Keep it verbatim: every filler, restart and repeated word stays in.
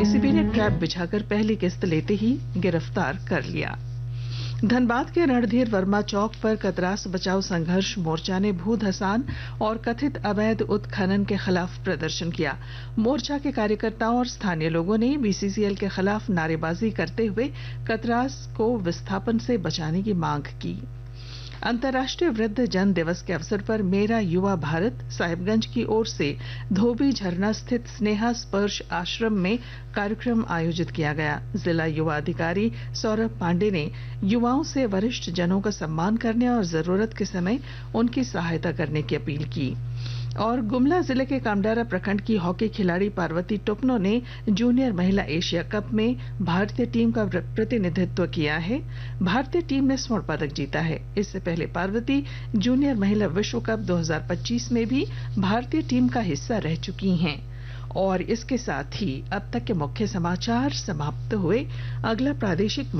ACB ने trap बिछाकर पहली किस्त लेते ही गिरफ्तार कर लिया। धनबाद के रणधीर वर्मा चौक पर कतरास बचाओ संघर्ष मोर्चा ने भू धसान और कथित अवैध उत्खनन के खिलाफ प्रदर्शन किया। मोर्चा के कार्यकर्ताओं और स्थानीय लोगों ने बीसीसीएल के खिलाफ नारेबाजी करते हुए कतरास को विस्थापन से बचाने की मांग की। अंतर्राष्ट्रीय वृद्ध जन दिवस के अवसर पर मेरा युवा भारत साहिबगंज की ओर से धोबी झरना स्थित स्नेहा स्पर्श आश्रम में कार्यक्रम आयोजित किया गया। जिला युवा अधिकारी सौरभ पांडे ने युवाओं से वरिष्ठ जनों का सम्मान करने और जरूरत के समय उनकी सहायता करने की अपील की। और गुमला जिले के कामडारा प्रखंड की हॉकी खिलाड़ी पार्वती टोपनो ने जूनियर महिला एशिया कप में भारतीय टीम का प्रतिनिधित्व किया है। भारतीय टीम ने स्वर्ण पदक जीता है। इससे पहले पार्वती जूनियर महिला विश्व कप दो हज़ार पच्चीस में भी भारतीय टीम का हिस्सा रह चुकी हैं। और इसके साथ ही अब तक के मुख्य समाचार समाप्त हुए। अगला प्रादेशिक